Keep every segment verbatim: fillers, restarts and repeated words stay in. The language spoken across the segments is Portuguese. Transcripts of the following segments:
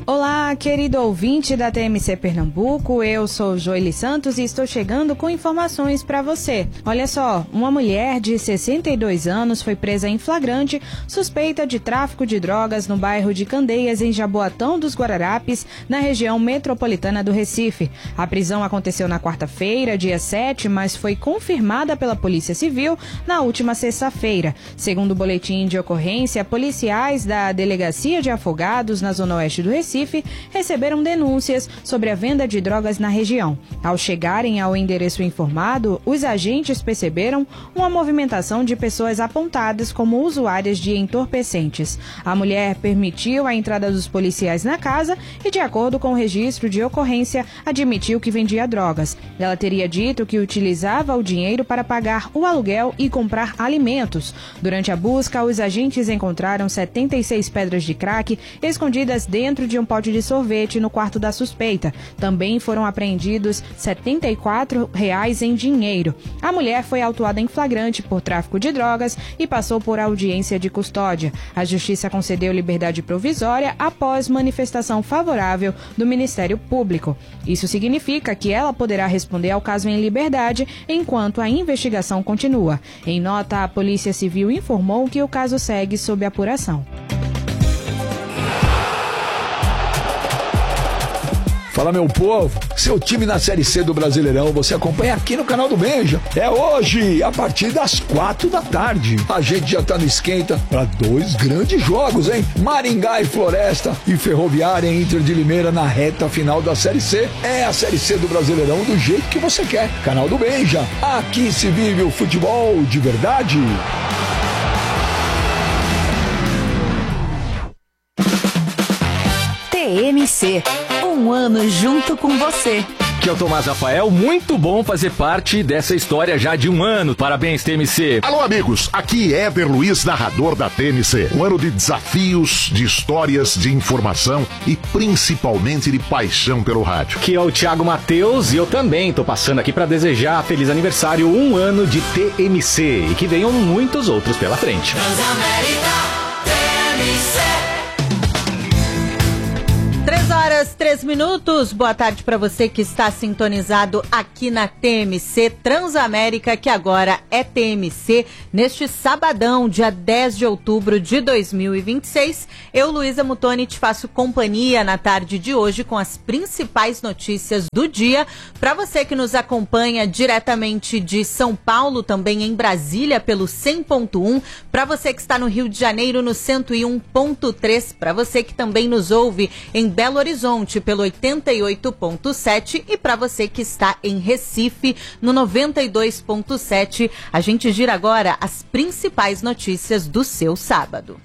Olá, querido ouvinte da T M C Pernambuco, eu sou Joeli Santos e estou chegando com informações para você. Olha só, uma mulher de sessenta e dois anos foi presa em flagrante, suspeita de tráfico de drogas no bairro de Candeias, em Jaboatão dos Guararapes, na região metropolitana do Recife. A prisão aconteceu na quarta-feira, dia sete, mas foi confirmada pela Polícia Civil na última sexta-feira. Segundo o boletim de ocorrência, policiais da Delegacia de Afogados, na zona oeste do Recife, receberam denúncias sobre a venda de drogas na região. Ao chegarem ao endereço informado, os agentes perceberam uma movimentação de pessoas apontadas como usuárias de entorpecentes. A mulher permitiu a entrada dos policiais na casa e, de acordo com o registro de ocorrência, admitiu que vendia drogas. Ela teria dito que utilizava o dinheiro para pagar o aluguel e comprar alimentos. Durante a busca, os agentes encontraram setenta e seis pedras de crack escondidas dentro de um pote de sorvete no quarto da suspeita. Também foram apreendidos setenta e quatro reais em dinheiro. A mulher foi autuada em flagrante por tráfico de drogas e passou por audiência de custódia. A Justiça concedeu liberdade provisória após manifestação favorável do Ministério Público. Isso significa que ela poderá responder ao caso em liberdade enquanto a investigação continua. Em nota, a Polícia Civil informou que o caso segue sob apuração. Fala, meu povo, seu time na Série C do Brasileirão você acompanha aqui no canal do Benja. É hoje, a partir das quatro da tarde. A gente já tá no esquenta para dois grandes jogos, hein? Maringá e Floresta e Ferroviária e Inter de Limeira na reta final da Série C. É a Série C do Brasileirão do jeito que você quer. Canal do Benja, aqui se vive o futebol de verdade. T M C, um ano junto com você. Aqui é o Tomás Rafael, muito bom fazer parte dessa história já de um ano. Parabéns, T M C. Alô, amigos, aqui é Éder Luiz, narrador da T M C. Um ano de desafios, de histórias, de informação e principalmente de paixão pelo rádio. Aqui é o Thiago Matheus e eu também tô passando aqui para desejar feliz aniversário, um ano de T M C e que venham muitos outros pela frente. Transamérica, T M C. três horas, três minutos. Boa tarde para você que está sintonizado aqui na T M C Transamérica, que agora é T M C. Neste sabadão, dia dez de outubro de dois mil e vinte e seis, eu, Luísa Mutoni, te faço companhia na tarde de hoje com as principais notícias do dia. Para você que nos acompanha diretamente de São Paulo, também em Brasília pelo cem ponto um, para você que está no Rio de Janeiro no cento e um ponto três, para você que também nos ouve em Belo Horizonte pelo oitenta e oito ponto sete e para você que está em Recife no noventa e dois ponto sete. A gente gira agora as principais notícias do seu sábado.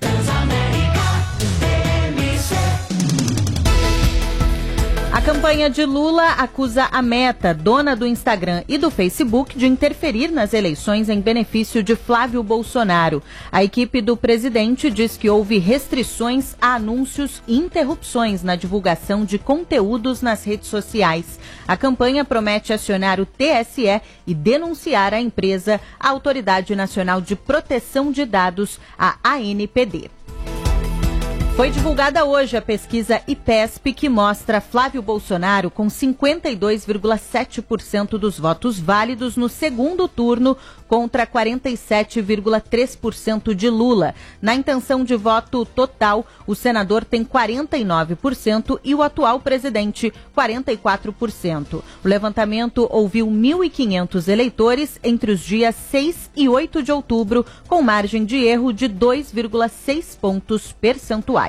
A campanha de Lula acusa a Meta, dona do Instagram e do Facebook, de interferir nas eleições em benefício de Flávio Bolsonaro. A equipe do presidente diz que houve restrições a anúncios e interrupções na divulgação de conteúdos nas redes sociais. A campanha promete acionar o T S E e denunciar a empresa, a Autoridade Nacional de Proteção de Dados, a A N P D. Foi divulgada hoje a pesquisa IPESP, que mostra Flávio Bolsonaro com cinquenta e dois vírgula sete por cento dos votos válidos no segundo turno, contra quarenta e sete vírgula três por cento de Lula. Na intenção de voto total, o senador tem quarenta e nove por cento e o atual presidente quarenta e quatro por cento. O levantamento ouviu mil e quinhentos eleitores entre os dias seis e oito de outubro, com margem de erro de dois vírgula seis pontos percentuais.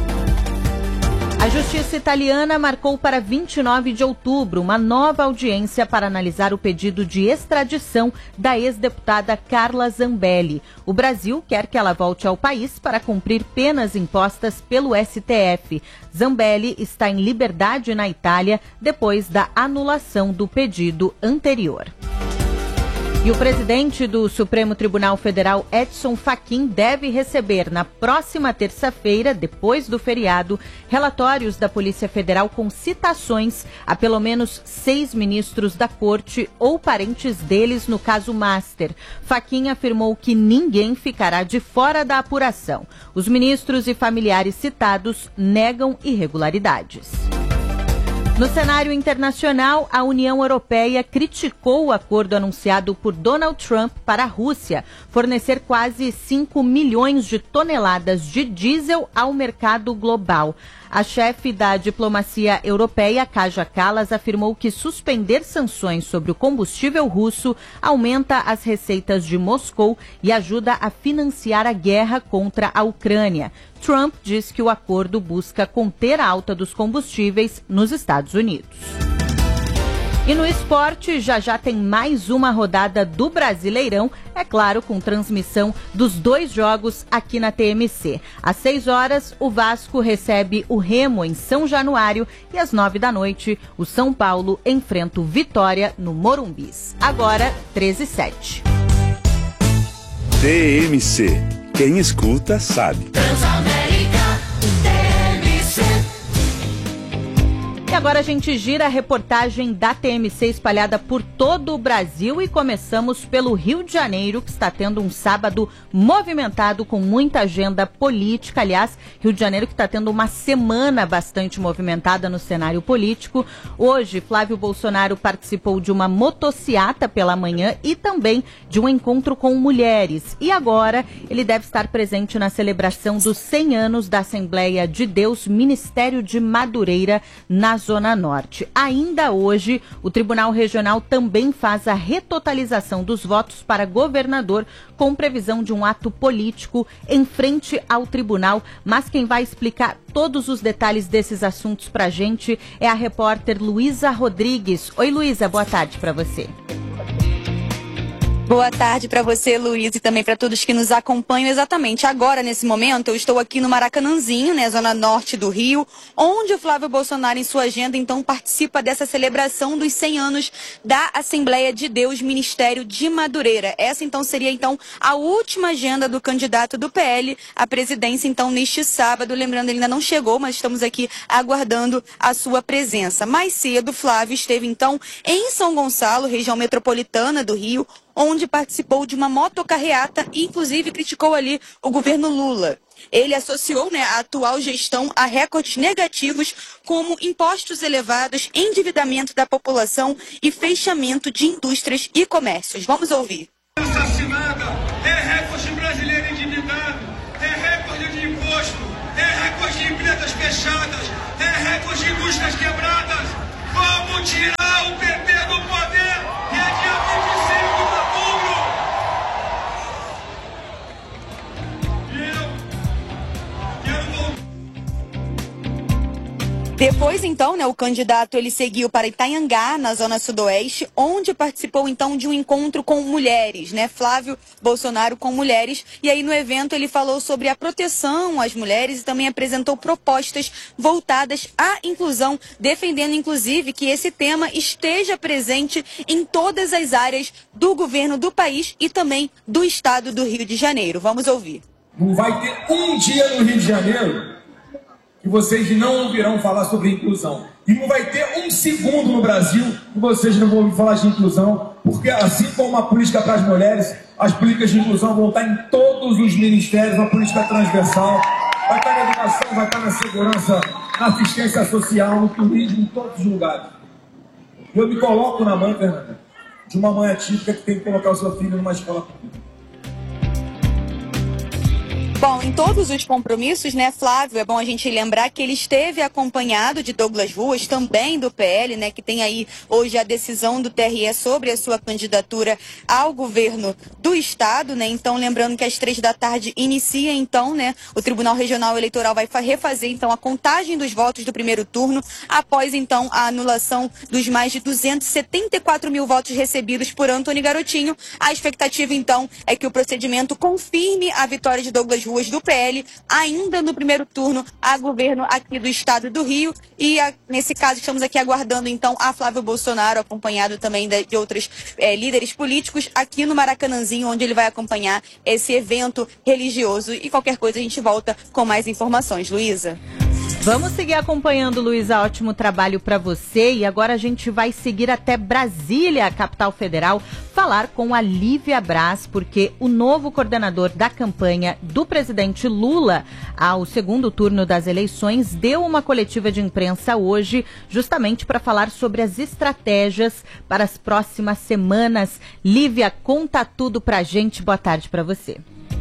A Justiça italiana marcou para vinte e nove de outubro uma nova audiência para analisar o pedido de extradição da ex-deputada Carla Zambelli. O Brasil quer que ela volte ao país para cumprir penas impostas pelo S T F. Zambelli está em liberdade na Itália depois da anulação do pedido anterior. E o presidente do Supremo Tribunal Federal, Edson Fachin, deve receber na próxima terça-feira, depois do feriado, relatórios da Polícia Federal com citações a pelo menos seis ministros da Corte ou parentes deles no caso Master. Fachin afirmou que ninguém ficará de fora da apuração. Os ministros e familiares citados negam irregularidades. No cenário internacional, a União Europeia criticou o acordo anunciado por Donald Trump para a Rússia fornecer quase cinco milhões de toneladas de diesel ao mercado global. A chefe da diplomacia europeia, Kaja Kallas, afirmou que suspender sanções sobre o combustível russo aumenta as receitas de Moscou e ajuda a financiar a guerra contra a Ucrânia. Trump diz que o acordo busca conter a alta dos combustíveis nos Estados Unidos. E no esporte, já já tem mais uma rodada do Brasileirão, é claro, com transmissão dos dois jogos aqui na T M C. Às seis horas, o Vasco recebe o Remo em São Januário e às nove da noite, o São Paulo enfrenta o Vitória no Morumbis. Agora, treze e sete. T M C. Quem escuta, sabe. E agora a gente gira a reportagem da T M C espalhada por todo o Brasil e começamos pelo Rio de Janeiro, que está tendo um sábado movimentado com muita agenda política. Aliás, Rio de Janeiro que está tendo uma semana bastante movimentada no cenário político. Hoje, Flávio Bolsonaro participou de uma motociata pela manhã e também de um encontro com mulheres. E agora ele deve estar presente na celebração dos cem anos da Assembleia de Deus Ministério de Madureira, na Zona Norte. Ainda hoje, o Tribunal Regional também faz a retotalização dos votos para governador, com previsão de um ato político em frente ao tribunal. Mas quem vai explicar todos os detalhes desses assuntos para a gente é a repórter Luísa Rodrigues. Oi, Luísa, boa tarde para você. Boa tarde para você, Luiz, e também para todos que nos acompanham. Exatamente agora, nesse momento, eu estou aqui no Maracanãzinho, né, zona norte do Rio, onde o Flávio Bolsonaro, em sua agenda, então, participa dessa celebração dos cem anos da Assembleia de Deus Ministério de Madureira. Essa, então, seria, então, a última agenda do candidato do P L à presidência, então, neste sábado. Lembrando, ele ainda não chegou, mas estamos aqui aguardando a sua presença. Mais cedo, Flávio esteve, então, em São Gonçalo, região metropolitana do Rio, onde participou de uma motocarreata e, inclusive, criticou ali o governo Lula. Ele associou, né, a atual gestão a recordes negativos como impostos elevados, endividamento da população e fechamento de indústrias e comércios. Vamos ouvir. Assassinada, é recorde brasileiro endividado, é recorde de imposto, é recorde de empresas fechadas, é recorde de indústrias quebradas. Vamos tirar o P T do poder e é dia vinte e cinco de outubro. Depois, então, né, o candidato ele seguiu para Itanhangá, na zona sudoeste, onde participou, então, de um encontro com mulheres, né, Flávio Bolsonaro com mulheres. E aí, no evento, ele falou sobre a proteção às mulheres e também apresentou propostas voltadas à inclusão, defendendo, inclusive, que esse tema esteja presente em todas as áreas do governo do país e também do estado do Rio de Janeiro. Vamos ouvir. Não vai ter um dia no Rio de Janeiro que vocês não ouvirão falar sobre inclusão. E não vai ter um segundo no Brasil que vocês não vão ouvir falar de inclusão, porque assim como a política para as mulheres, as políticas de inclusão vão estar em todos os ministérios, uma política transversal, vai estar na educação, vai estar na segurança, na assistência social, no turismo, em todos os lugares. Eu me coloco na mãe, Fernanda, de uma mãe atípica que tem que colocar o seu filho numa escola pública. Bom, em todos os compromissos, né, Flávio, é bom a gente lembrar que ele esteve acompanhado de Douglas Ruas, também do P L, né, que tem aí hoje a decisão do T R E sobre a sua candidatura ao governo do estado, né, então lembrando que às três da tarde inicia, então, né, o Tribunal Regional Eleitoral vai refazer, então, a contagem dos votos do primeiro turno, após, então, a anulação dos mais de duzentos e setenta e quatro mil votos recebidos por Antony Garotinho. A expectativa, então, é que o procedimento confirme a vitória de Douglas ruas do P L, ainda no primeiro turno a governo aqui do estado do Rio. E a, nesse caso estamos aqui aguardando então a Flávio Bolsonaro, acompanhado também de, de outros é, líderes políticos, aqui no Maracanãzinho, onde ele vai acompanhar esse evento religioso. E qualquer coisa a gente volta com mais informações. Luísa. Vamos seguir acompanhando, Luísa. Ótimo trabalho para você. E agora a gente vai seguir até Brasília, a capital federal, falar com a Lívia Braz, porque o novo coordenador da campanha do presidente Lula ao segundo turno das eleições deu uma coletiva de imprensa hoje, justamente para falar sobre as estratégias para as próximas semanas. Lívia, conta tudo pra gente. Boa tarde para você.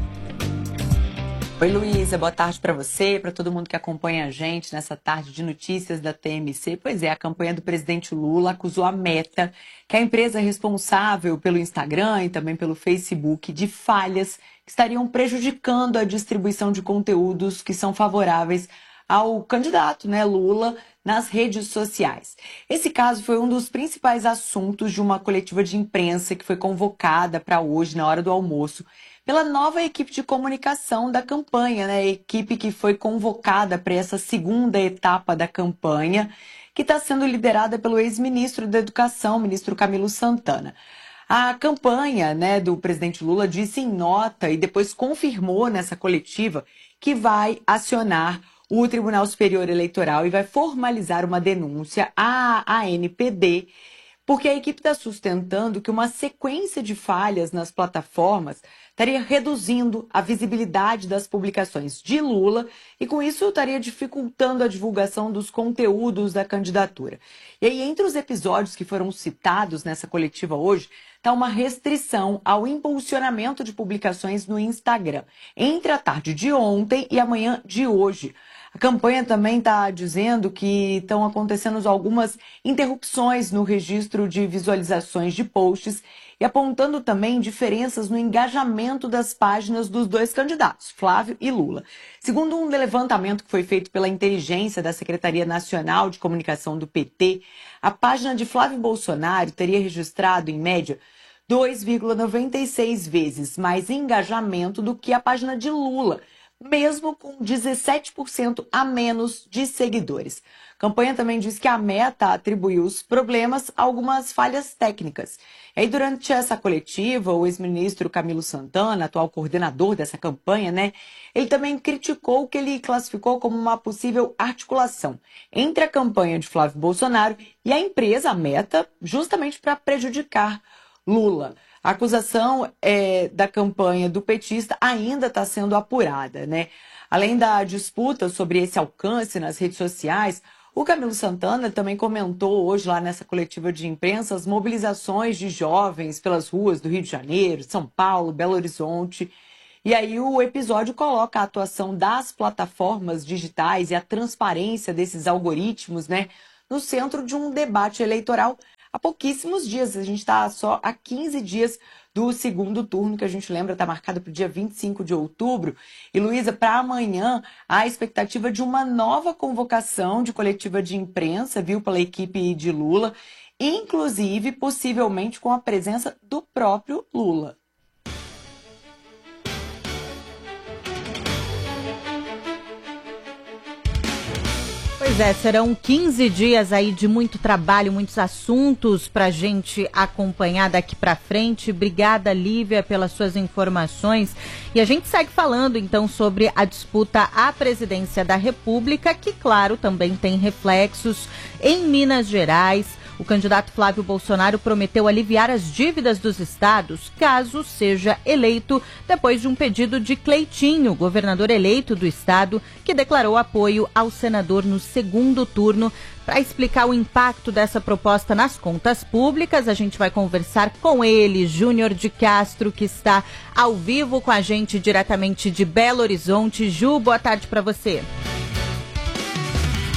Oi, Luísa, boa tarde para você, para todo mundo que acompanha a gente nessa tarde de notícias da T M C. Pois é, a campanha do presidente Lula acusou a Meta, que é a empresa responsável pelo Instagram e também pelo Facebook, de falhas que estariam prejudicando a distribuição de conteúdos que são favoráveis ao candidato, né, Lula, nas redes sociais. Esse caso foi um dos principais assuntos de uma coletiva de imprensa que foi convocada para hoje, na hora do almoço, pela nova equipe de comunicação da campanha, né? A equipe que foi convocada para essa segunda etapa da campanha, que está sendo liderada pelo ex-ministro da Educação, ministro Camilo Santana. A campanha, né, do presidente Lula disse em nota e depois confirmou nessa coletiva que vai acionar o Tribunal Superior Eleitoral e vai formalizar uma denúncia à A N P D, porque a equipe está sustentando que uma sequência de falhas nas plataformas estaria reduzindo a visibilidade das publicações de Lula e, com isso, estaria dificultando a divulgação dos conteúdos da candidatura. E aí, entre os episódios que foram citados nessa coletiva hoje, está uma restrição ao impulsionamento de publicações no Instagram, entre a tarde de ontem e a manhã de hoje. A campanha também está dizendo que estão acontecendo algumas interrupções no registro de visualizações de posts e apontando também diferenças no engajamento das páginas dos dois candidatos, Flávio e Lula. Segundo um levantamento que foi feito pela inteligência da Secretaria Nacional de Comunicação do P T, a página de Flávio Bolsonaro teria registrado, em média, dois vírgula noventa e seis vezes mais engajamento do que a página de Lula, mesmo com dezessete por cento a menos de seguidores. A campanha também diz que a Meta atribuiu os problemas a algumas falhas técnicas. E aí, durante essa coletiva, o ex-ministro Camilo Santana, atual coordenador dessa campanha, né, ele também criticou o que ele classificou como uma possível articulação entre a campanha de Flávio Bolsonaro e a empresa, a Meta, justamente para prejudicar Lula. A acusação é, da campanha do petista ainda está sendo apurada, né? Além da disputa sobre esse alcance nas redes sociais, o Camilo Santana também comentou hoje lá nessa coletiva de imprensa as mobilizações de jovens pelas ruas do Rio de Janeiro, São Paulo, Belo Horizonte. E aí o episódio coloca a atuação das plataformas digitais e a transparência desses algoritmos, né, no centro de um debate eleitoral há pouquíssimos dias. A gente está só há quinze dias do segundo turno, que a gente lembra está marcado para o dia vinte e cinco de outubro. E, Luísa, para amanhã, há a expectativa de uma nova convocação de coletiva de imprensa, viu, pela equipe de Lula, inclusive, possivelmente, com a presença do próprio Lula. Pois é, serão quinze dias aí de muito trabalho, muitos assuntos para a gente acompanhar daqui para frente. Obrigada, Lívia, pelas suas informações. E a gente segue falando, então, sobre a disputa à presidência da República, que, claro, também tem reflexos em Minas Gerais. O candidato Flávio Bolsonaro prometeu aliviar as dívidas dos estados, caso seja eleito, depois de um pedido de Cleitinho, governador eleito do estado, que declarou apoio ao senador no segundo turno. Para explicar o impacto dessa proposta nas contas públicas, a gente vai conversar com ele, Júnior de Castro, que está ao vivo com a gente diretamente de Belo Horizonte. Ju, boa tarde para você.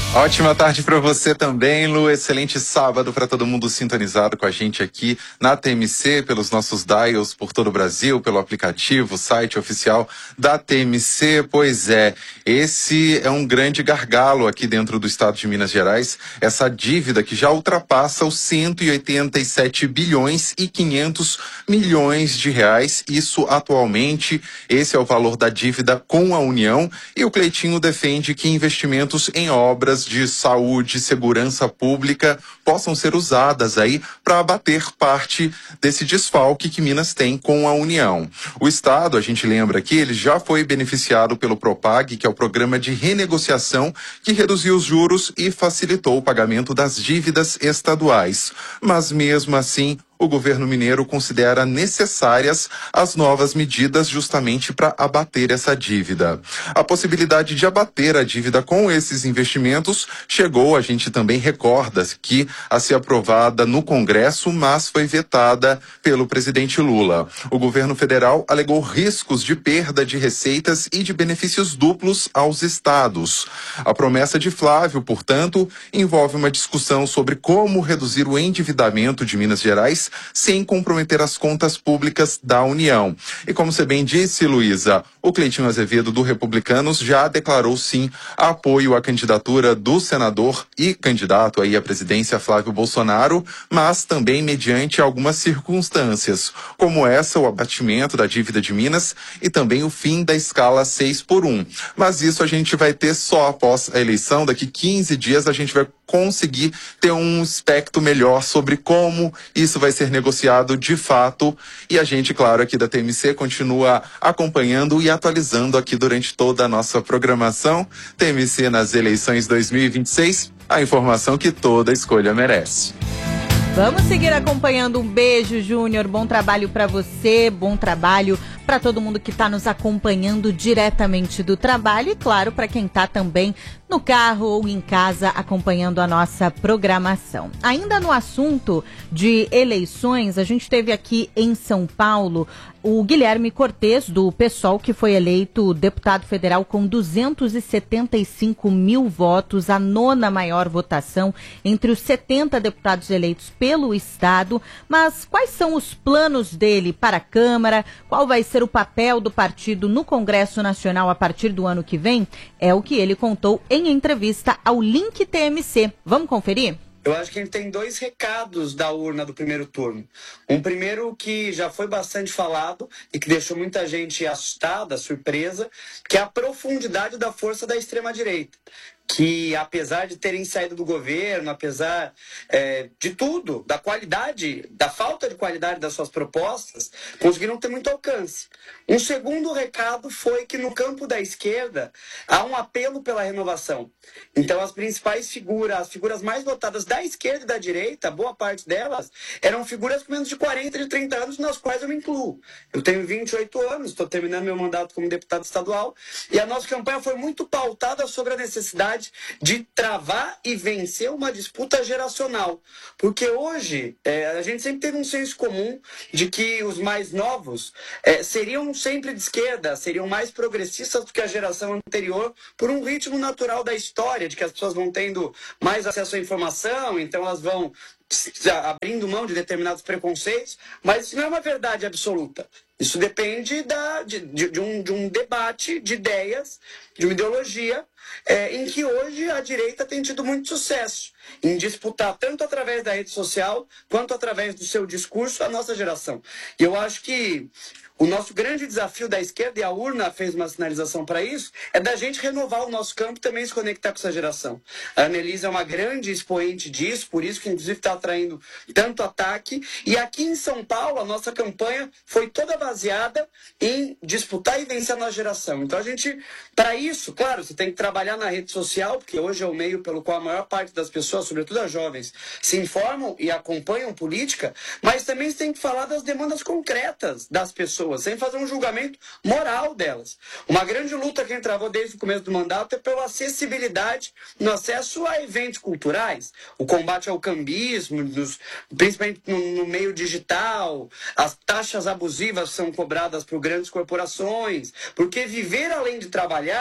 Ótima tarde para você também, Lu. Excelente sábado para todo mundo sintonizado com a gente aqui na T M C, pelos nossos dials por todo o Brasil, pelo aplicativo, site oficial da T M C. Pois é, esse é um grande gargalo aqui dentro do estado de Minas Gerais, essa dívida que já ultrapassa os cento e oitenta e sete bilhões e quinhentos milhões de reais. Isso atualmente, esse é o valor da dívida com a União, e o Cleitinho defende que investimentos em obras de saúde, segurança pública possam ser usadas aí para abater parte desse desfalque que Minas tem com a União. O Estado, a gente lembra aqui, ele já foi beneficiado pelo Propag, que é o programa de renegociação que reduziu os juros e facilitou o pagamento das dívidas estaduais. Mas mesmo assim, o governo mineiro considera necessárias as novas medidas justamente para abater essa dívida. A possibilidade de abater a dívida com esses investimentos chegou, a gente também recorda que a ser aprovada no Congresso, mas foi vetada pelo presidente Lula. O governo federal alegou riscos de perda de receitas e de benefícios duplos aos estados. A promessa de Flávio, portanto, envolve uma discussão sobre como reduzir o endividamento de Minas Gerais sem comprometer as contas públicas da União. E como você bem disse, Luísa, o Cleitinho Azevedo do Republicanos já declarou sim apoio à candidatura do senador e candidato aí à presidência Flávio Bolsonaro, mas também mediante algumas circunstâncias, como essa, o abatimento da dívida de Minas e também o fim da escala seis por um. Mas isso a gente vai ter só após a eleição. Daqui quinze dias a gente vai conseguir ter um aspecto melhor sobre como isso vai ser negociado de fato, e a gente, claro, aqui da T M C continua acompanhando e atualizando aqui durante toda a nossa programação. T M C nas eleições dois mil e vinte e seis, a informação que toda escolha merece. Vamos seguir acompanhando. Um beijo, Júnior. Bom trabalho para você, bom trabalho para todo mundo que está nos acompanhando diretamente do trabalho e, claro, para quem está também no carro ou em casa acompanhando a nossa programação. Ainda no assunto de eleições, a gente teve aqui em São Paulo o Guilherme Cortes, do PSOL, que foi eleito deputado federal com duzentos e setenta e cinco mil votos, a nona maior votação entre os setenta deputados eleitos pelo Estado. Mas quais são os planos dele para a Câmara? Qual vai ser o papel do partido no Congresso Nacional a partir do ano que vem? É o que ele contou em entrevista ao Link T M C. Vamos conferir? Eu acho que a gente tem dois recados da urna do primeiro turno. Um primeiro que já foi bastante falado e que deixou muita gente assustada, surpresa, que é a profundidade da força da extrema-direita. Que apesar de terem saído do governo, apesar é, de tudo, da qualidade, da falta de qualidade das suas propostas, conseguiram ter muito alcance. Um segundo recado foi que no campo da esquerda há um apelo pela renovação. Então as principais figuras, as figuras mais votadas da esquerda e da direita, boa parte delas, eram figuras com menos de quarenta, de trinta anos, nas quais eu me incluo. Eu tenho vinte e oito anos, estou terminando meu mandato como deputado estadual, e a nossa campanha foi muito pautada sobre a necessidade de travar e vencer uma disputa geracional. Porque hoje, é, a gente sempre teve um senso comum de que os mais novos é, seriam sempre de esquerda, seriam mais progressistas do que a geração anterior, por um ritmo natural da história, de que as pessoas vão tendo mais acesso à informação, então elas vão abrindo mão de determinados preconceitos, mas isso não é uma verdade absoluta. Isso depende da, de, de, de, um, de um debate de ideias, de uma ideologia, é, em que hoje a direita tem tido muito sucesso em disputar, tanto através da rede social, quanto através do seu discurso, a nossa geração. E eu acho que o nosso grande desafio da esquerda, e a urna fez uma sinalização para isso, é da gente renovar o nosso campo e também se conectar com essa geração. A Annelise é uma grande expoente disso, por isso que inclusive está atraindo tanto ataque. E aqui em São Paulo, a nossa campanha foi toda baseada em disputar e vencer a nossa geração. Então a gente, para isso, claro, você tem que trabalhar na rede social, porque hoje é o meio pelo qual a maior parte das pessoas, sobretudo as jovens, se informam e acompanham política, mas também você tem que falar das demandas concretas das pessoas, sem fazer um julgamento moral delas. Uma grande luta que a gente travou desde o começo do mandato é pela acessibilidade no acesso a eventos culturais, o combate ao cambismo, dos, principalmente no, no meio digital, as taxas abusivas são cobradas por grandes corporações, porque viver além de trabalhar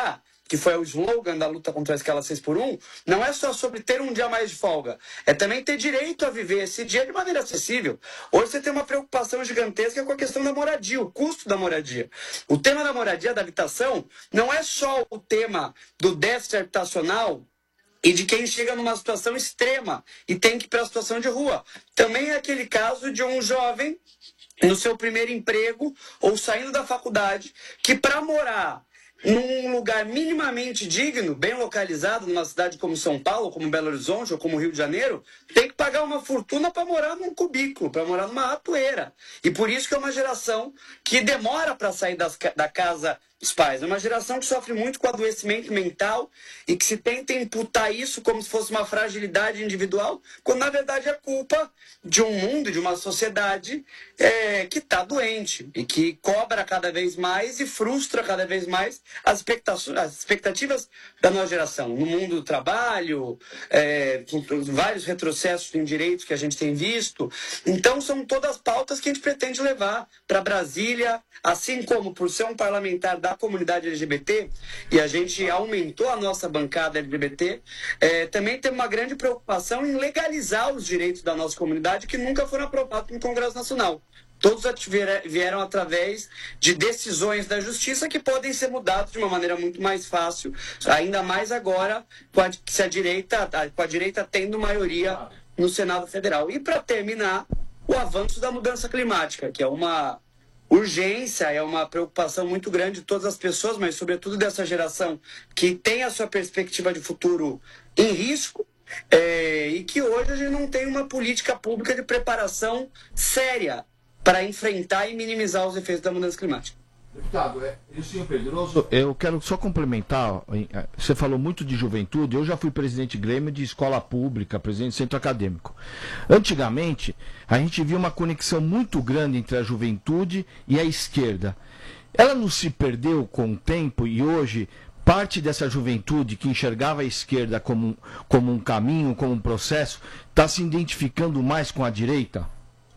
que foi o slogan da luta contra a escala seis por um, não é só sobre ter um dia a mais de folga, é também ter direito a viver esse dia de maneira acessível. Hoje você tem uma preocupação gigantesca com a questão da moradia, o custo da moradia. O tema da moradia, da habitação, não é só o tema do déficit habitacional e de quem chega numa situação extrema e tem que ir para a situação de rua. Também é aquele caso de um jovem no seu primeiro emprego ou saindo da faculdade que, para morar num lugar minimamente digno, bem localizado, numa cidade como São Paulo, como Belo Horizonte ou como Rio de Janeiro, tem que pagar uma fortuna para morar num cubículo, para morar numa ratoeira. E por isso que é uma geração que demora para sair das, da casa dos pais. É uma geração que sofre muito com adoecimento mental e que se tenta imputar isso como se fosse uma fragilidade individual, quando na verdade é culpa de um mundo, de uma sociedade é, que está doente e que cobra cada vez mais e frustra cada vez mais as expectativas, as expectativas da nossa geração. No mundo do trabalho, é, com vários retrocessos em direitos que a gente tem visto. Então são todas pautas que a gente pretende levar para Brasília, assim como por ser um parlamentar da comunidade L G B T, e a gente aumentou a nossa bancada L G B T, é, também tem uma grande preocupação em legalizar os direitos da nossa comunidade que nunca foram aprovados no Congresso Nacional. Todos vieram através de decisões da justiça que podem ser mudadas de uma maneira muito mais fácil, ainda mais agora com a, se a direita, com a direita tendo maioria no Senado Federal. E para terminar, o avanço da mudança climática, que é uma urgência, é uma preocupação muito grande de todas as pessoas, mas sobretudo dessa geração que tem a sua perspectiva de futuro em risco, é, e que hoje a gente não tem uma política pública de preparação séria para enfrentar e minimizar os efeitos da mudança climática. Deputado, é, e o senhor Pedroso, eu quero só complementar, você falou muito de juventude, eu já fui presidente Grêmio de escola pública, presidente do centro acadêmico. Antigamente, a gente via uma conexão muito grande entre a juventude e a esquerda. Ela não se perdeu com o tempo e hoje parte dessa juventude que enxergava a esquerda como, como um caminho, como um processo, está se identificando mais com a direita?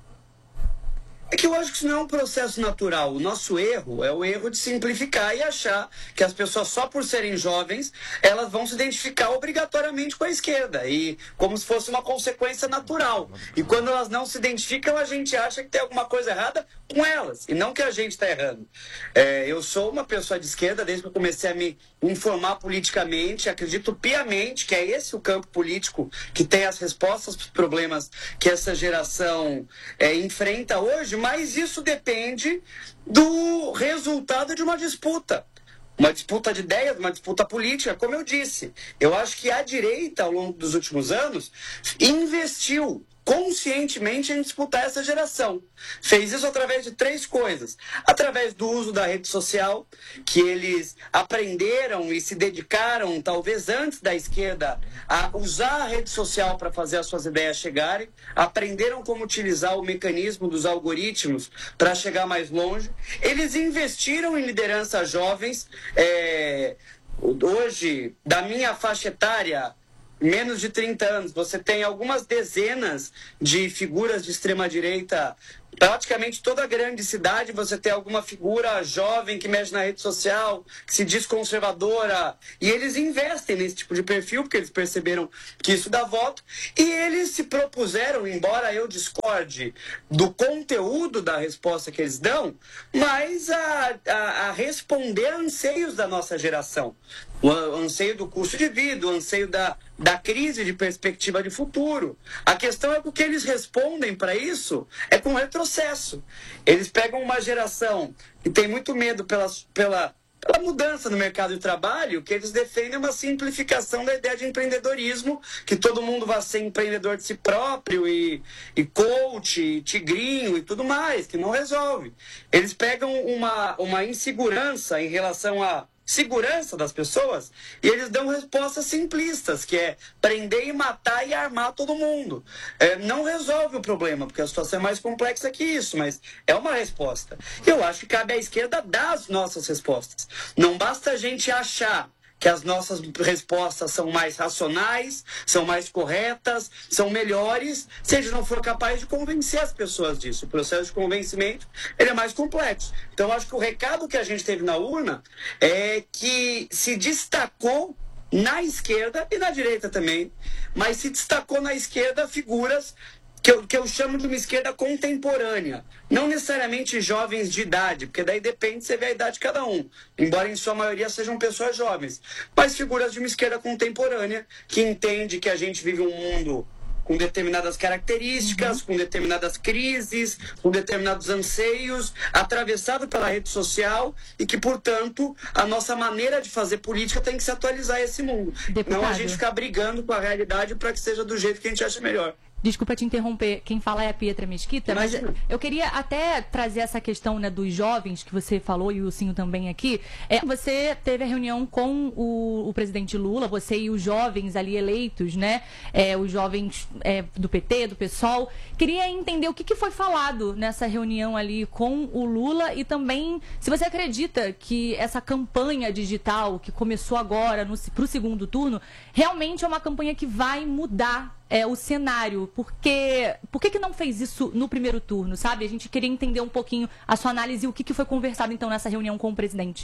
É que eu acho que isso não é um processo natural. O nosso erro é o erro de simplificar e achar que as pessoas, só por serem jovens, elas vão se identificar obrigatoriamente com a esquerda, e como se fosse uma consequência natural. E quando elas não se identificam, a gente acha que tem alguma coisa errada com elas, e não que a gente está errando. É, eu sou uma pessoa de esquerda desde que eu comecei a me informar politicamente, acredito piamente que é esse o campo político que tem as respostas para os problemas que essa geração é, enfrenta hoje, mas isso depende do resultado de uma disputa. Uma disputa de ideias, uma disputa política, como eu disse. Eu acho que a direita, ao longo dos últimos anos, investiu conscientemente em disputar essa geração. Fez isso através de três coisas. Através do uso da rede social, que eles aprenderam e se dedicaram, talvez antes da esquerda, a usar a rede social para fazer as suas ideias chegarem. Aprenderam como utilizar o mecanismo dos algoritmos para chegar mais longe. Eles investiram em lideranças jovens. É, hoje, da minha faixa etária, menos de trinta anos, você tem algumas dezenas de figuras de extrema-direita. Praticamente toda grande cidade você tem alguma figura jovem que mexe na rede social, que se diz conservadora, e eles investem nesse tipo de perfil, porque eles perceberam que isso dá voto, e eles se propuseram, embora eu discorde do conteúdo da resposta que eles dão, mas a, a, a responder a anseios da nossa geração. O anseio do custo de vida, o anseio da, da crise de perspectiva de futuro. A questão é que o que eles respondem para isso é com retrocesso. Eles pegam uma geração que tem muito medo pela, pela, pela mudança no mercado de trabalho, que eles defendem uma simplificação da ideia de empreendedorismo, que todo mundo vai ser empreendedor de si próprio e, e coach, e tigrinho e tudo mais, que não resolve. Eles pegam uma, uma insegurança em relação a segurança das pessoas, e eles dão respostas simplistas, que é prender e matar e armar todo mundo. É, não resolve o problema, porque a situação é mais complexa que isso, mas é uma resposta. Eu acho que cabe à esquerda dar as nossas respostas. Não basta a gente achar que as nossas respostas são mais racionais, são mais corretas, são melhores, se a gente não for capaz de convencer as pessoas disso. O processo de convencimento ele é mais complexo. Então, acho que o recado que a gente teve na urna é que se destacou na esquerda e na direita também, mas se destacou na esquerda figuras que eu, que eu chamo de uma esquerda contemporânea. Não necessariamente jovens de idade, porque daí depende, você vê a idade de cada um, embora em sua maioria sejam pessoas jovens, mas figuras de uma esquerda contemporânea que entende que a gente vive um mundo com determinadas características, uhum. com determinadas crises, com determinados anseios, atravessado pela rede social e que, portanto, a nossa maneira de fazer política tem que se atualizar a esse mundo. Deputado. Não a gente ficar brigando com a realidade para que seja do jeito que a gente acha melhor. Desculpa te interromper, quem fala é a Pietra Mesquita, mas eu queria até trazer essa questão, né, dos jovens que você falou e o Cinho também aqui. É, você teve a reunião com o, o presidente Lula, você e os jovens ali eleitos, né, é, os jovens é, do P T, do PSOL. Queria entender o que, que foi falado nessa reunião ali com o Lula e também se você acredita que essa campanha digital que começou agora para o segundo turno realmente é uma campanha que vai mudar É, o cenário, porque por que, que não fez isso no primeiro turno, sabe? A gente queria entender um pouquinho a sua análise e o que, que foi conversado então nessa reunião com o presidente.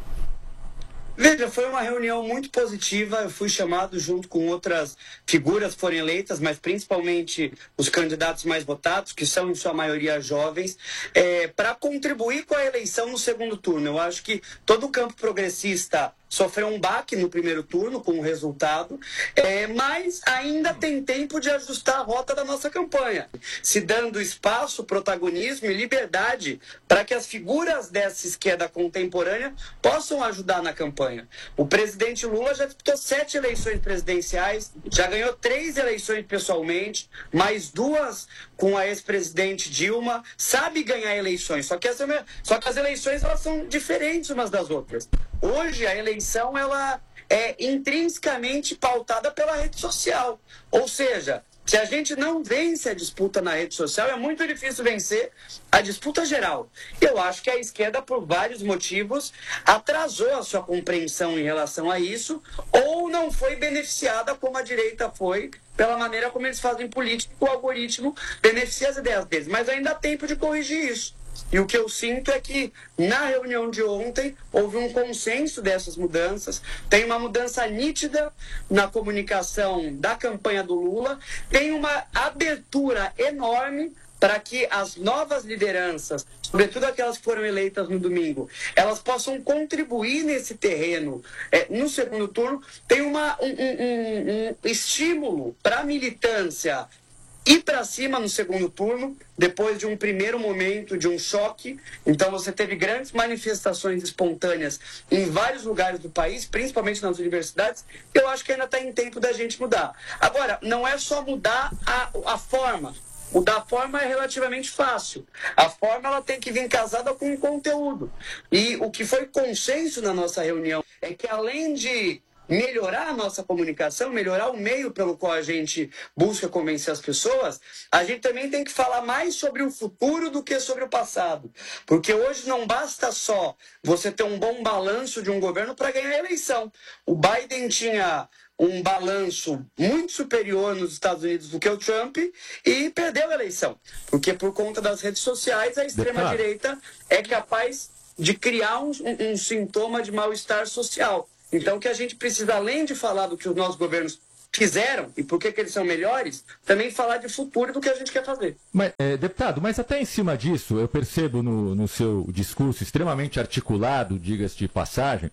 Veja, foi uma reunião muito positiva, eu fui chamado junto com outras figuras que foram eleitas, mas principalmente os candidatos mais votados, que são em sua maioria jovens, é, para contribuir com a eleição no segundo turno. Eu acho que todo o campo progressista sofreu um baque no primeiro turno com o resultado, é, mas ainda tem tempo de ajustar a rota da nossa campanha, se dando espaço, protagonismo e liberdade para que as figuras dessa esquerda contemporânea possam ajudar na campanha. O presidente Lula já disputou sete eleições presidenciais, já ganhou três eleições pessoalmente, mais duas com a ex-presidente Dilma, sabe ganhar eleições, só que as, só que as eleições elas são diferentes umas das outras. Hoje a eleição ela é intrinsecamente pautada pela rede social, ou seja, se a gente não vence a disputa na rede social, é muito difícil vencer a disputa geral. Eu acho que a esquerda, por vários motivos, atrasou a sua compreensão em relação a isso, ou não foi beneficiada como a direita foi, pela maneira como eles fazem política, o algoritmo beneficia as ideias deles. Mas ainda há tempo de corrigir isso. E o que eu sinto é que, na reunião de ontem, houve um consenso dessas mudanças, tem uma mudança nítida na comunicação da campanha do Lula, tem uma abertura enorme para que as novas lideranças, sobretudo aquelas que foram eleitas no domingo, elas possam contribuir nesse terreno é, no segundo turno, tem uma, um, um, um estímulo para a militância ir para cima no segundo turno, depois de um primeiro momento de um choque. Então você teve grandes manifestações espontâneas em vários lugares do país, principalmente nas universidades. Eu acho que ainda está em tempo da gente mudar. Agora, não é só mudar a, a forma. Mudar a forma é relativamente fácil. A forma ela tem que vir casada com o conteúdo. E o que foi consenso na nossa reunião é que, além de melhorar a nossa comunicação, melhorar o meio pelo qual a gente busca convencer as pessoas, a gente também tem que falar mais sobre o futuro do que sobre o passado. Porque hoje não basta só você ter um bom balanço de um governo para ganhar a eleição. O Biden tinha um balanço muito superior nos Estados Unidos do que o Trump e perdeu a eleição. Porque por conta das redes sociais, a extrema-direita é capaz de criar um, um, um sintoma de mal-estar social. Então, que a gente precisa, além de falar do que os nossos governos fizeram e por que que eles são melhores, também falar de futuro do que a gente quer fazer. Mas, é, deputado, mas até em cima disso, eu percebo no, no seu discurso extremamente articulado, diga-se de passagem,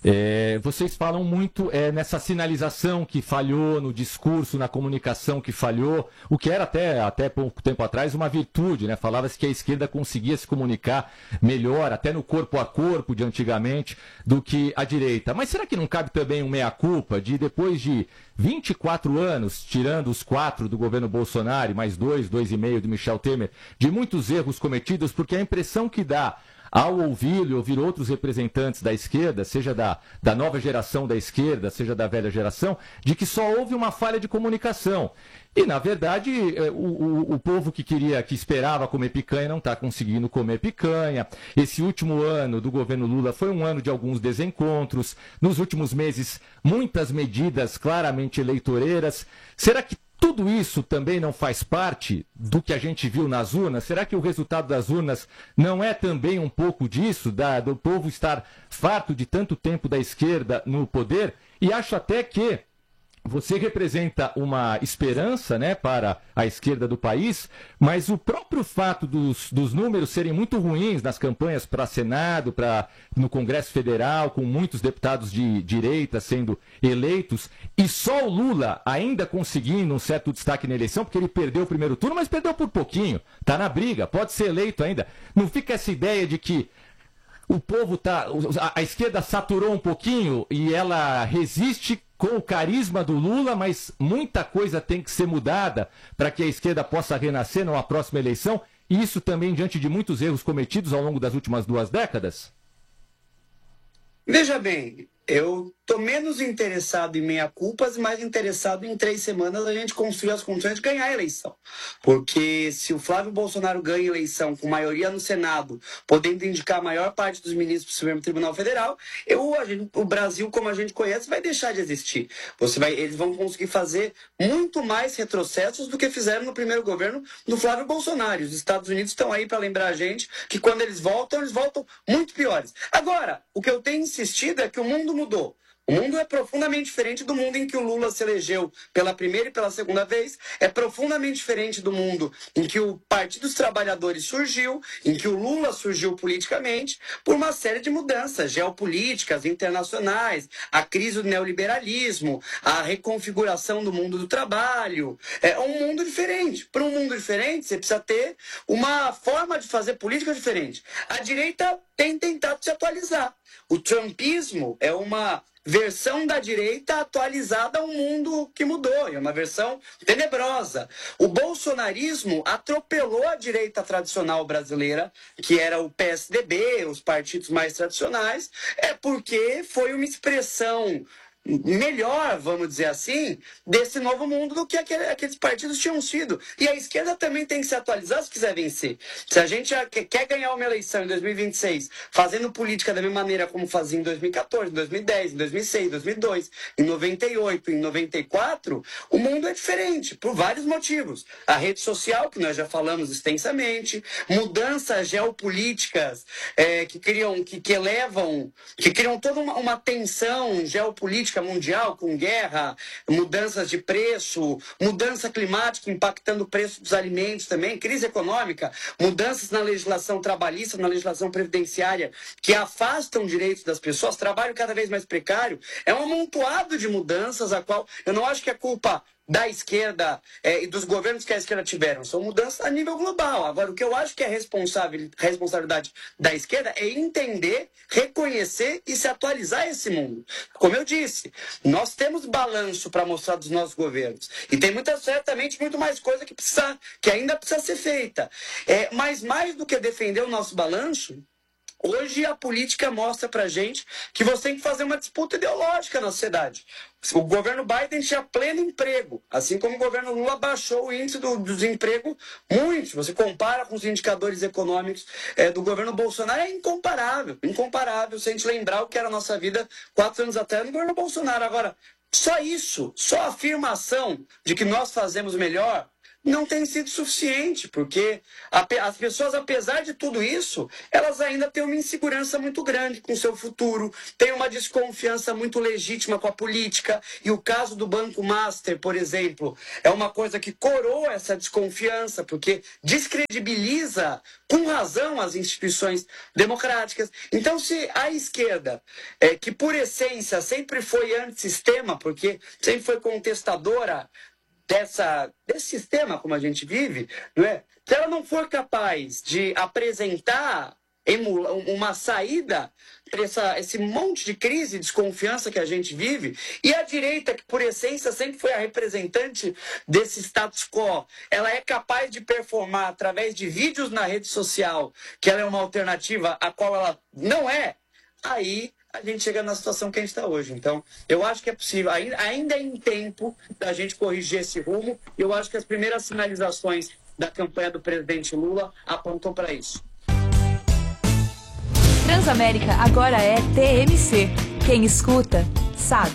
é, vocês falam muito é, nessa sinalização que falhou, no discurso, na comunicação que falhou, o que era até, até pouco tempo atrás uma virtude, né? Falava-se que a esquerda conseguia se comunicar melhor, até no corpo a corpo de antigamente, do que a direita. Mas será que não cabe também um meia-culpa de, depois de vinte e quatro anos, tirando os quatro do governo Bolsonaro, mais dois, dois e meio do Michel Temer, de muitos erros cometidos, porque a impressão que dá ao ouvi-lo e ouvir outros representantes da esquerda, seja da, da nova geração da esquerda, seja da velha geração, de que só houve uma falha de comunicação. E, na verdade, o, o, o povo que queria, que esperava comer picanha não está conseguindo comer picanha. Esse último ano do governo Lula foi um ano de alguns desencontros. Nos últimos meses, muitas medidas claramente eleitoreiras. Será que tudo isso também não faz parte do que a gente viu nas urnas? Será que o resultado das urnas não é também um pouco disso, da, do povo estar farto de tanto tempo da esquerda no poder? E acho até que você representa uma esperança, né, para a esquerda do país, mas o próprio fato dos, dos números serem muito ruins nas campanhas para Senado, para no Congresso Federal, com muitos deputados de direita sendo eleitos, e só o Lula ainda conseguindo um certo destaque na eleição, porque ele perdeu o primeiro turno, mas perdeu por pouquinho, está na briga, pode ser eleito ainda. Não fica essa ideia de que o povo tá, a, a esquerda saturou um pouquinho e ela resiste com o carisma do Lula, mas muita coisa tem que ser mudada para que a esquerda possa renascer numa próxima eleição, e isso também diante de muitos erros cometidos ao longo das últimas duas décadas? Veja bem, eu estou menos interessado em meia-culpas e mais interessado em três semanas a gente construir as condições de ganhar a eleição. Porque se o Flávio Bolsonaro ganha a eleição com maioria no Senado, podendo indicar a maior parte dos ministros do Supremo Tribunal Federal, eu, a gente, o Brasil, como a gente conhece, vai deixar de existir. Você vai, eles vão conseguir fazer muito mais retrocessos do que fizeram no primeiro governo do Flávio Bolsonaro. Os Estados Unidos estão aí para lembrar a gente que quando eles voltam, eles voltam muito piores. Agora, o que eu tenho insistido é que o mundo mudou. O mundo é profundamente diferente do mundo em que o Lula se elegeu pela primeira e pela segunda vez. É profundamente diferente do mundo em que o Partido dos Trabalhadores surgiu, em que o Lula surgiu politicamente, por uma série de mudanças geopolíticas, internacionais, a crise do neoliberalismo, a reconfiguração do mundo do trabalho. É um mundo diferente. Para um mundo diferente, você precisa ter uma forma de fazer política diferente. A direita tem tentado se atualizar. O trumpismo é uma versão da direita atualizada a um mundo que mudou, é uma versão tenebrosa. O bolsonarismo atropelou a direita tradicional brasileira, que era o P S D B, os partidos mais tradicionais, é porque foi uma expressão melhor, vamos dizer assim, desse novo mundo do que aquele, aqueles partidos tinham sido. E a esquerda também tem que se atualizar se quiser vencer. Se a gente quer ganhar uma eleição em dois mil e vinte e seis fazendo política da mesma maneira como fazia em dois mil e quatorze, em dois mil e dez, em dois mil e seis, em dois mil e dois, em noventa e oito, em noventa e quatro, o mundo é diferente, por vários motivos. A rede social, que nós já falamos extensamente, mudanças geopolíticas é, que criam, que, que elevam, que criam toda uma, uma tensão geopolítica mundial, com guerra, mudanças de preço, mudança climática impactando o preço dos alimentos também, crise econômica, mudanças na legislação trabalhista, na legislação previdenciária, que afastam direitos das pessoas, trabalho cada vez mais precário. É um amontoado de mudanças a qual eu não acho que é culpa da esquerda é, e dos governos que a esquerda tiveram. São mudanças a nível global. Agora, o que eu acho que é responsável, responsabilidade da esquerda é entender, reconhecer e se atualizar a esse mundo. Como eu disse, nós temos balanço para mostrar dos nossos governos. E tem muita, certamente muito mais coisa que, precisa, que ainda precisa ser feita. É, mas mais do que defender o nosso balanço, hoje a política mostra pra gente que você tem que fazer uma disputa ideológica na sociedade. O governo Biden tinha pleno emprego, assim como o governo Lula baixou o índice do, do desemprego muito. Se você compara com os indicadores econômicos é, do governo Bolsonaro, é incomparável, incomparável, se a gente lembrar o que era a nossa vida quatro anos atrás no governo Bolsonaro. Agora, só isso, só a afirmação de que nós fazemos melhor, não tem sido suficiente, porque as pessoas, apesar de tudo isso, elas ainda têm uma insegurança muito grande com o seu futuro, têm uma desconfiança muito legítima com a política, e o caso do Banco Master, por exemplo, é uma coisa que coroa essa desconfiança, porque descredibiliza, com razão, as instituições democráticas. Então, se a esquerda, é, que por essência sempre foi antissistema, porque sempre foi contestadora Dessa, desse sistema como a gente vive, não é? Se ela não for capaz de apresentar emula, uma saída para essa, esse monte de crise, desconfiança que a gente vive, e a direita, que por essência sempre foi a representante desse status quo, ela é capaz de performar através de vídeos na rede social, que ela é uma alternativa a qual ela não é, aí a gente chega na situação que a gente está hoje. Então, eu acho que é possível, ainda, ainda é em tempo da gente corrigir esse rumo, e eu acho que as primeiras sinalizações da campanha do presidente Lula apontam para isso. Transamérica agora é T M C. Quem escuta, sabe.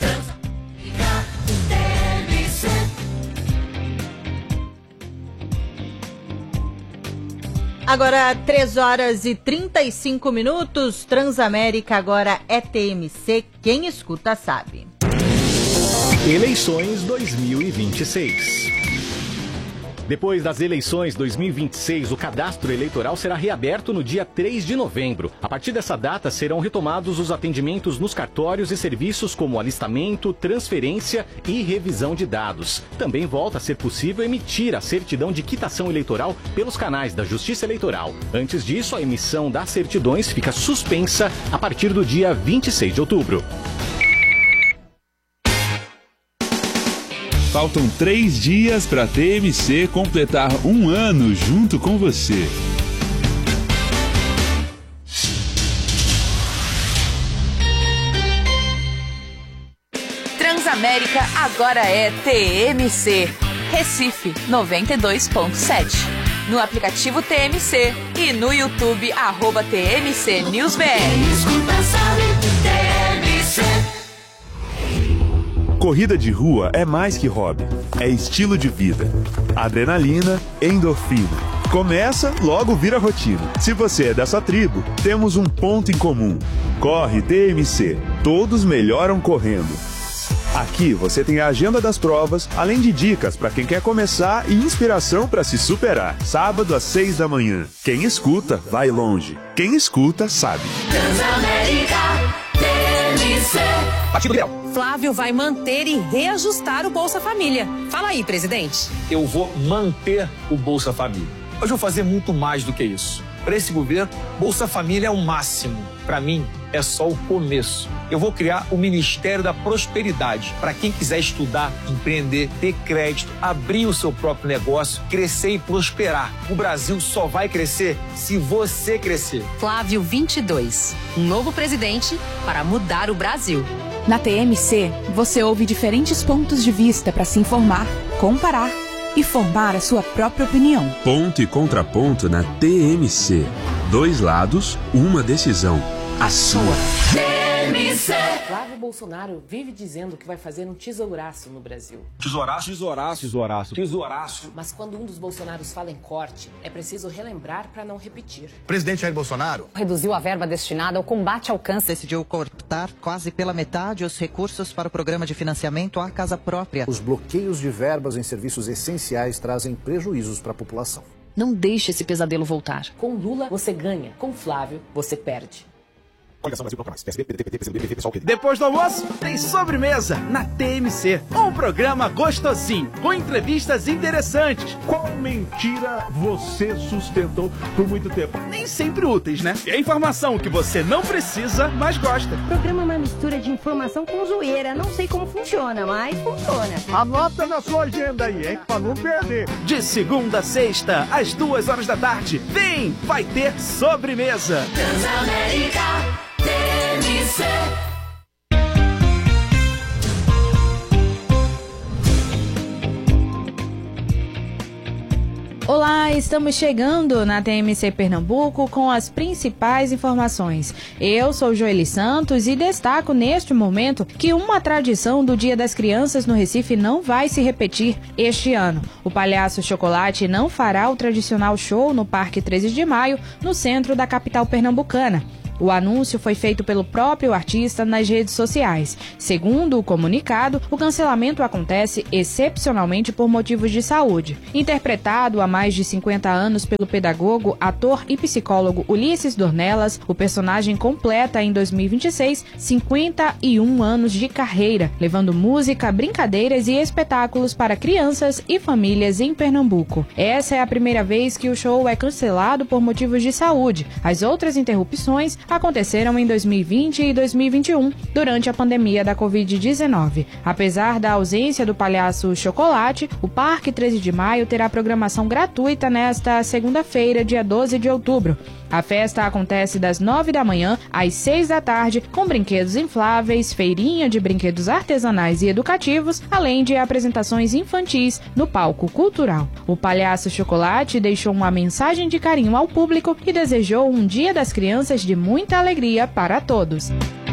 Agora, três horas e trinta e cinco minutos. Transamérica agora é T M C. Quem escuta, sabe. Eleições dois mil e vinte e seis. Depois das eleições dois mil e vinte e seis, o cadastro eleitoral será reaberto no dia três de novembro. A partir dessa data, serão retomados os atendimentos nos cartórios e serviços como alistamento, transferência e revisão de dados. Também volta a ser possível emitir a certidão de quitação eleitoral pelos canais da Justiça Eleitoral. Antes disso, a emissão das certidões fica suspensa a partir do dia vinte e seis de outubro. Faltam três dias para a T M C completar um ano junto com você. Transamérica agora é T M C. Recife noventa e dois ponto sete. No aplicativo T M C e no YouTube, arroba T M C News B R. Corrida de rua é mais que hobby, é estilo de vida. Adrenalina, endorfina. Começa, logo vira rotina. Se você é dessa tribo, temos um ponto em comum. Corre T M C. Todos melhoram correndo. Aqui você tem a agenda das provas, além de dicas para quem quer começar e inspiração para se superar. Sábado às seis da manhã. Quem escuta, vai longe. Quem escuta, sabe. Transamérica, T M C. Partido Liberal. Flávio vai manter e reajustar o Bolsa Família. Fala aí, presidente. Eu vou manter o Bolsa Família. Mas vou fazer muito mais do que isso. Para esse governo, Bolsa Família é o máximo. Para mim, é só o começo. Eu vou criar o Ministério da Prosperidade para quem quiser estudar, empreender, ter crédito, abrir o seu próprio negócio, crescer e prosperar. O Brasil só vai crescer se você crescer. Flávio vinte e dois. Um novo presidente para mudar o Brasil. Na T M C, você ouve diferentes pontos de vista para se informar, comparar e formar a sua própria opinião. Ponto e contraponto na T M C. Dois lados, uma decisão. A sua. T M C. Flávio Bolsonaro vive dizendo que vai fazer um tesouraço no Brasil. Tesouraço, tesouraço, tesouraço, tesouraço. Mas quando um dos Bolsonaros fala em corte, é preciso relembrar para não repetir. Presidente Jair Bolsonaro reduziu a verba destinada ao combate ao câncer. Decidiu cortar quase pela metade os recursos para o programa de financiamento à casa própria. Os bloqueios de verbas em serviços essenciais trazem prejuízos para a população. Não deixe esse pesadelo voltar. Com Lula, você ganha. Com Flávio, você perde. Depois do almoço, tem sobremesa na T M C. Um programa gostosinho, com entrevistas interessantes. Qual mentira você sustentou por muito tempo? Nem sempre úteis, né? É informação que você não precisa, mas gosta. O programa é uma mistura de informação com zoeira. Não sei como funciona, mas funciona. Anota na sua agenda aí, hein? Pra não perder. De segunda a sexta, às duas horas da tarde. Vem, vai ter sobremesa. Transamérica. T M C. Olá, estamos chegando na T M C Pernambuco com as principais informações. Eu sou Joeli Santos e destaco neste momento que uma tradição do Dia das Crianças no Recife não vai se repetir este ano. O Palhaço Chocolate não fará o tradicional show no Parque treze de maio, no centro da capital pernambucana. O anúncio foi feito pelo próprio artista nas redes sociais. Segundo o comunicado, o cancelamento acontece excepcionalmente por motivos de saúde. Interpretado há mais de cinquenta anos pelo pedagogo, ator e psicólogo Ulisses Dornelas, o personagem completa em dois mil e vinte e seis cinquenta e um anos de carreira, levando música, brincadeiras e espetáculos para crianças e famílias em Pernambuco. Essa é a primeira vez que o show é cancelado por motivos de saúde. As outras interrupções aconteceram em dois mil e vinte e dois mil e vinte e um, durante a pandemia da covid dezenove. Apesar da ausência do palhaço Chocolate, o Parque treze de Maio terá programação gratuita nesta segunda-feira, dia doze de outubro. A festa acontece das nove da manhã às seis da tarde, com brinquedos infláveis, feirinha de brinquedos artesanais e educativos, além de apresentações infantis no palco cultural. O palhaço Chocolate deixou uma mensagem de carinho ao público e desejou um Dia das Crianças de muita alegria para todos.